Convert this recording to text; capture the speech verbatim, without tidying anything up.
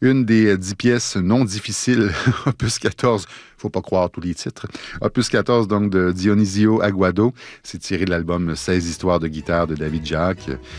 Une des dix pièces non difficiles, opus quatorze, faut pas croire tous les titres. Opus quatorze, donc, de Dionisio Aguado. C'est tiré de l'album seize histoires de guitare de David Jacques.